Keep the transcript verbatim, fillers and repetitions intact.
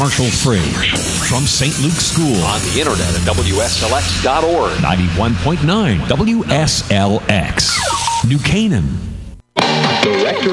commercial free. From Saint Luke's School. On the internet at W S L X dot org. ninety-one point nine W S L X. New Canaan. Director